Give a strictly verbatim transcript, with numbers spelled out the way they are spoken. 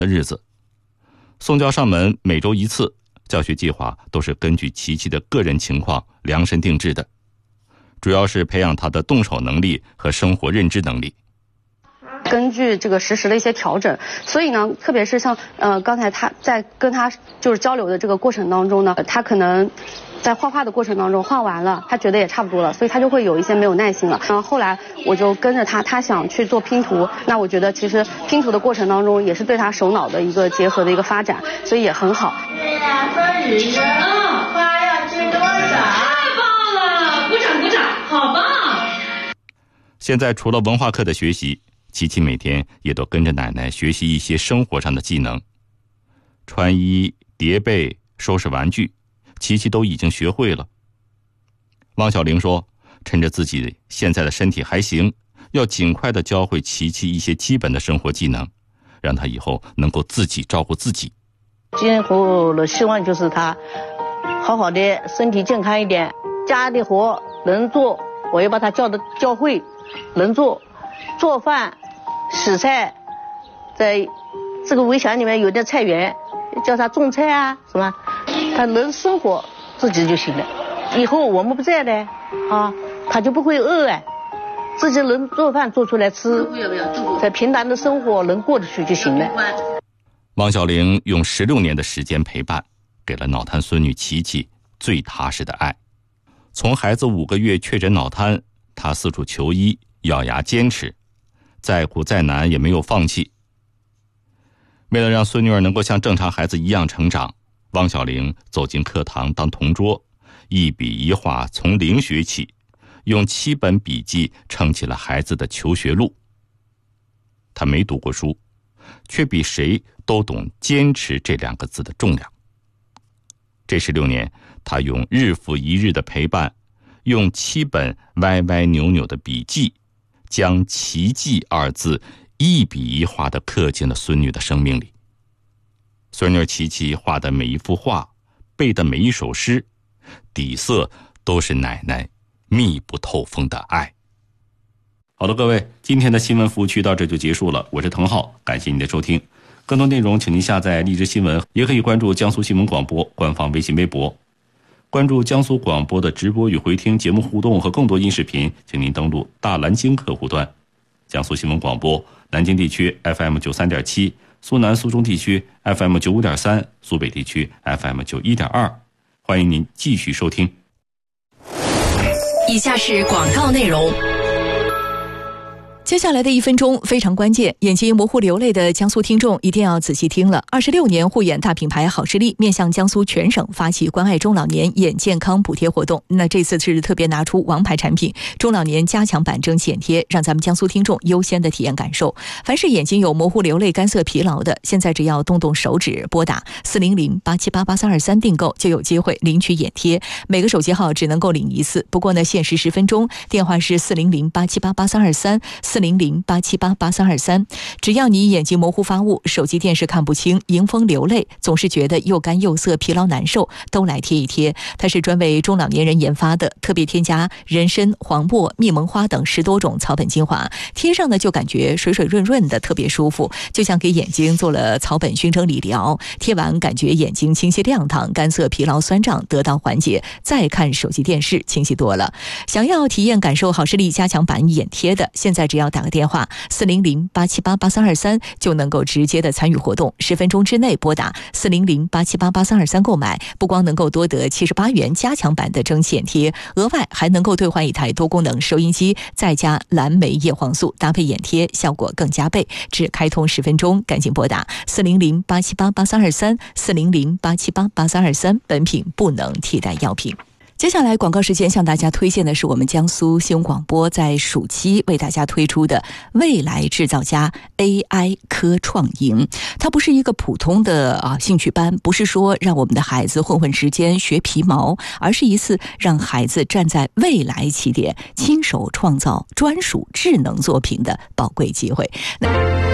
的日子。送教上门每周一次，教学计划都是根据琪琪的个人情况量身定制的，主要是培养他的动手能力和生活认知能力。 根据这个实时的一些调整，所以呢，特别是像呃刚才他在跟他就是交流的这个过程当中呢，他可能在画画的过程当中画完了，他觉得也差不多了，所以他就会有一些没有耐心了。然后后来我就跟着他，他想去做拼图，那我觉得其实拼图的过程当中也是对他手脑的一个结合的一个发展，所以也很好。 对呀，分鱼呀，嗯，花要吃多少？太棒了，鼓掌鼓掌，好棒！ 现在除了文化课的学习，琪琪每天也都跟着奶奶学习一些生活上的技能，穿衣、叠被、收拾玩具，琪琪都已经学会了。汪小玲说，趁着自己现在的身体还行，要尽快的教会琪琪一些基本的生活技能，让他以后能够自己照顾自己。 今后的希望就是他好好的，身体健康一点，家里活能做，我要把他教的教会，能做，做饭、洗菜，在这个围墙里面有点菜园，叫他种菜啊什么，他能生活自己就行了。以后我们不在了啊，他就不会饿哎，自己能做饭做出来吃，在平淡的生活能过得去就行了。 汪小玲用十六年的时间陪伴，给了脑瘫孙女琪琪最踏实的爱。从孩子五个月确诊脑瘫，她四处求医，咬牙坚持，再苦再难也没有放弃。为了让孙女儿能够像正常孩子一样成长，汪小玲走进课堂当同桌，一笔一画从零学起，用七本笔记撑起了孩子的求学路。她没读过书，却比谁都懂坚持这两个字的重量。这十六年，她用日复一日的陪伴，用七本歪歪扭扭的笔记，将奇迹二字一笔一画地刻进了孙女的生命里。孙女琪琪画的每一幅画，背的每一首诗，底色都是奶奶密不透风的爱。好了，各位，今天的新闻服务区到这就结束了，我是滕浩，感谢您的收听。更多内容请您下载荔枝新闻，也可以关注江苏新闻广播官方微信微博。关注江苏广播的直播与回听节目互动和更多音视频，请您登录大蓝鲸客户端。江苏新闻广播南京地区 F M 九三点七，苏南苏中地区 F M 九五点三，苏北地区 F M 九一点二。欢迎您继续收听。 以下是广告内容。 接下来的一分钟非常关键，眼睛模糊流泪的江苏听众一定要仔细听了。二十六年护眼大品牌好视力面向江苏全省发起关爱中老年眼健康补贴活动，那这次是特别拿出王牌产品中老年加强版蒸汽眼贴，让咱们江苏听众优先的体验感受。凡是眼睛有模糊流泪、干涩疲劳的，现在只要动动手指拨打四零零八七八八三二三订购，就有机会领取眼贴。每个手机号只能够领一次，不过呢限时十分钟，电话是四零零八七八八三二三四零零八七八八三二三。只要你眼睛模糊发雾，手机电视看不清，迎风流泪，总是觉得又干又涩，疲劳难受，都来贴一贴。它是专为中老年人研发的，特别添加人参、黄柏、蜜蒙花等十多种草本精华，贴上呢就感觉水水润润的，特别舒服，就像给眼睛做了草本熏蒸理疗。贴完感觉眼睛清晰亮堂，干涩疲劳酸胀得到缓解，再看手机电视清晰多了。想要体验感受好视力加强版眼贴的，现在只要打个电话四零零八七八八三二三就能够直接的参与活动，十分钟之内拨打四零零八七八八三二三购买，不光能够多得七十八元加强版的蒸汽眼贴，额外还能够兑换一台多功能收音机，再加蓝莓叶黄素搭配眼贴，效果更加倍。只开通十分钟，赶紧拨打四零零八七八八三二三四零零八七八八三二三，本品不能替代药品。接下来广告时间，向大家推荐的是我们江苏新闻广播在暑期为大家推出的未来制造家 A I 科创营。它不是一个普通的啊兴趣班，不是说让我们的孩子混混时间学皮毛，而是一次让孩子站在未来起点，亲手创造专属智能作品的宝贵机会。那